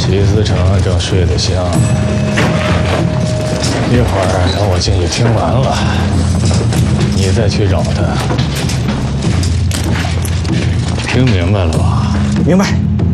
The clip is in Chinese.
齐思成正睡得香，一会儿等我进去听完了，你再去找他。听明白了吧？ 明白。